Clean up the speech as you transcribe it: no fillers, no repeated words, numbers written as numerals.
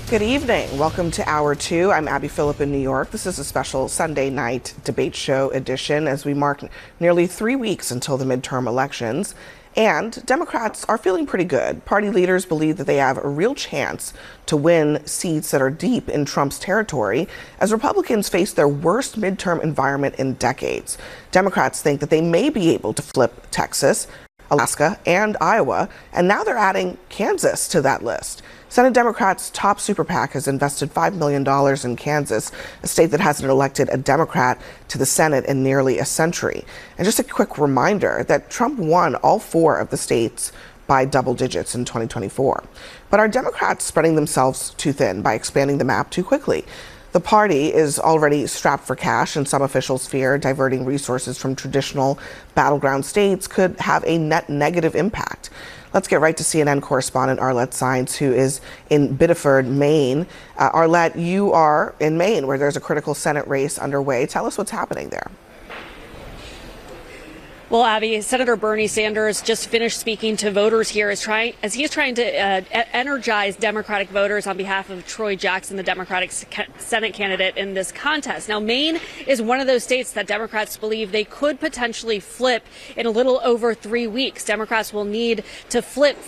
Good evening. Welcome to Hour 2. I'm Abby Phillip in New York. This is a special Sunday night debate show edition as we mark nearly 3 weeks until the midterm elections. And Democrats are feeling pretty good. Party leaders believe that they have a real chance to win seats that are deep in Trump's territory as Republicans face their worst midterm environment in decades. Democrats think that they may be able to flip Texas, Alaska, and Iowa, and now they're adding Kansas to that list. Senate Democrats' top super PAC has invested $5 million in Kansas, a state that hasn't elected a Democrat to the Senate in nearly a century. And just a quick reminder that Trump won all 4 of the states by double digits in 2024. But are Democrats spreading themselves too thin by expanding the map too quickly? The party is already strapped for cash, and some officials fear diverting resources from traditional battleground states could have a net negative impact. Let's get right to CNN correspondent Arlette Saenz, who is in Biddeford, Maine. Arlette, you are in Maine, where there's a critical Senate race underway. Tell us what's happening there. Well, Abby, Senator Bernie Sanders just finished speaking to voters here as he is trying to energize Democratic voters on behalf of Troy Jackson, the Democratic Senate candidate in this contest. Now, Maine is one of those states that Democrats believe they could potentially flip in a little over 3 weeks. Democrats will need to flip